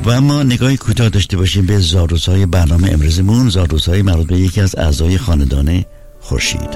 و اما نگاهی کوتاه داشته باشیم به زادروزهای برنامه امروزمون، زادروزهای مربوط به یکی از اعضای خاندان خورشید.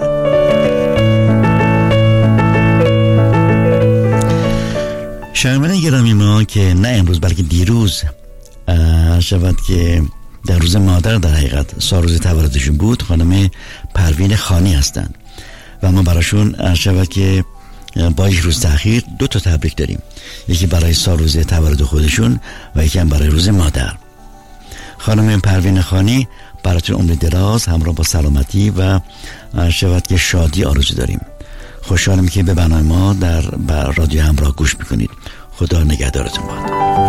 شنوندگان گرامی ما که نه امروز بلکه دیروز شود که در روز مادر در حقیقت سالروز تولدشون بود، خانم پروین خانی هستند و ما براشون شود که با یک روز تأخیر 2 تا تبریک داریم، یکی برای سالروز تولد خودشون و یکی هم برای روز مادر. خانم پروین خانی براتون عمر دراز همراه با سلامتی و شود که شادی آرزو داریم. خوشحالم که به برنامه ما در رادیو همراه گوش میکنید. خدا نگهدارتون باد.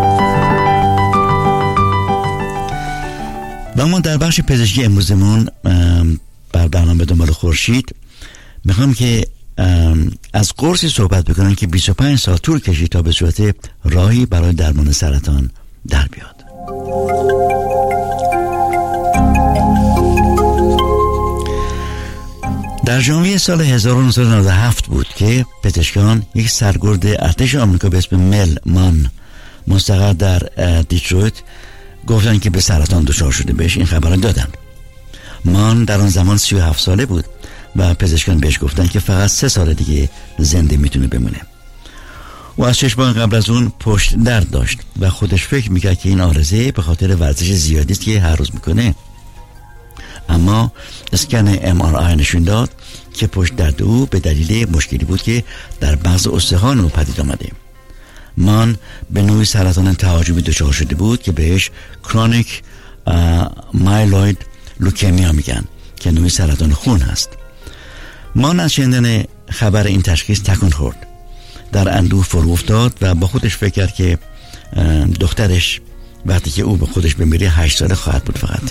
و ما در بخش پزشکی امروزمون بر برنامه دنبال خورشید میخوام که از قرصی صحبت بکنم که 25 سال طول کشید تا به صورت راهی برای درمان سرطان در بیاد. در ژانویه سال 1997 بود که پزشکان یک سرگرد ارتش آمریکا به اسم مل مان مستقر در دیترویت گفتن که به سرطان دچار شده. بهش این خبر دادن. مان در آن زمان 37 ساله بود و پزشکان بهش گفتن که فقط 3 سال دیگه زنده میتونه بمونه. و از 6 ماه قبل از اون پشت درد داشت و خودش فکر میکرد که این آرزه به خاطر ورزش زیادی است که هر روز میکنه. اما اسکن MRI نشون داد که پشت درد او به دلیل مشکلی بود که در مغز استخوان او پدید آمده. مان به نوعی سرطان تهاجمی دچار شده بود که بهش کرونیک مایلوید لوکمیا میگن که نوعی سرطان خون هست. مان از شنیدن خبر این تشخیص تکان خورد، در اندوه فرو افتاد و با خودش فکر کرد که دخترش وقتی که او به خودش بمیره 8 ساله خواهد بود. فقط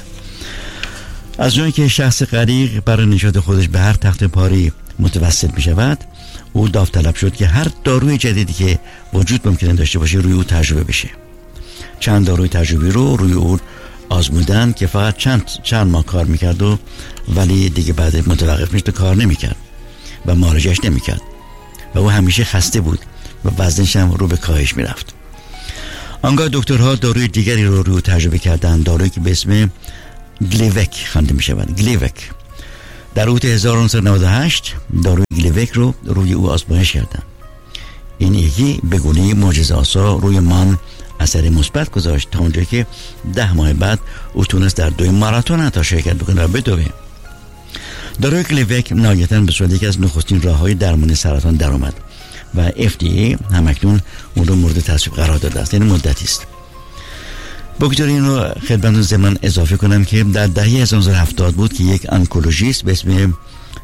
از جایی که شخص غریق برای نجات خودش به هر تخت پاری متوسل می شود، او داوطلب شد که هر داروی جدیدی که وجود ممکنه داشته باشه روی او تجربه بشه. چند داروی تجربی رو روی او آزمودن که فقط چند ماه کار میکرد و ولی دیگه بعد متوقف میشد و کار نمیکرد و معالجهش نمیکرد و او همیشه خسته بود و وزنش هم رو به کاهش میرفت. آنگاه دکترها داروی دیگری رو روی او تجربه کردن، دارویی که به اسم گلیوک خوانده می شود. گلیوک در اوت 1998 داروی گلیوک رو روی او آزمایش کردن. این یکی به گونه معجزه‌آسا روی مان اثر مثبت گذاشت تا اونجایی که 10 ماه بعد او تونست در 2 ماراتون حتی شرکت بکنه و بدوه. داروی گلیوک نهایتاً به صورت یکی از نخستین راه‌های درمان سرطان در اومد و FDA همکنون اون رو مورد تصویب قرار داده است. یعنی مدتی است. بگذارید این رو خدمتتون ضمن اضافه کنم که در دهه 1970 بود که یک آنکولوژیست به اسم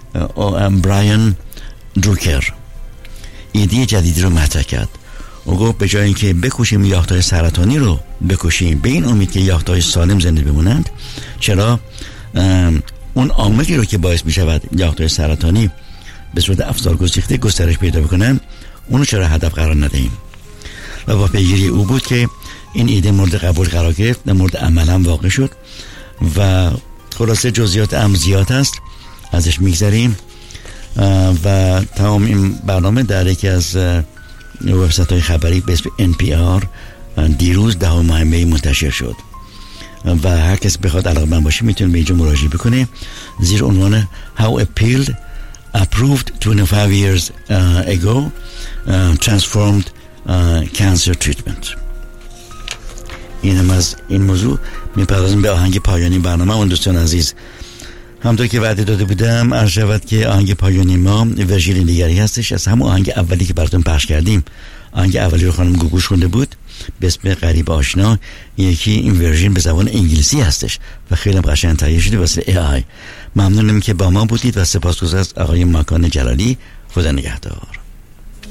برایان دروکر ایده جدیدی رو مطرح کرد. او گفت به جای اینکه بکشیم یافته‌های سرطانی رو بکشیم به این امید که یافته‌های سالم زنده بمونند، چرا اون عاملی رو که باعث می شود یافته‌های سرطانی به صورت افزارگسیخته گسترش پیدا بکنن اونو چرا هدف قرار ندهیم؟ و با پیگیری او بود که این ایده مورد قبول قرار گرفت و مورد عمل هم واقع شد و خلاصه جزئیات زیاد هست، ازش میگذریم و تمام این برنامه در یکی از وبسایت‌های خبری به اسم NPR دیروز 10 ماه می منتشر شد و هر کس بخواد علاقه‌مند باشه میتونه به اینجا مراجعه بکنه زیر عنوان How a Pill Approved 25 years ago Transformed Cancer Treatment. اینم از این موضوع. میپردازیم به آهنگ پایانی برنامه. اون دوستان عزیز، همونطور که وعده داده بودم عرض شود که آهنگ پایانی ما ورژن دیگری هستش از همون آهنگ اولی که براتون پخش کردیم. آهنگ اولی رو خانم گوگوش خونده بود به اسم غریب آشنا. یکی این ورژن به زبان انگلیسی هستش و خیلی قشنگ تهیه شده واسه AI. ممنونم که با ما بودید و سپاسگزارم از آقای ماکان جلالی. خدا نگهدار.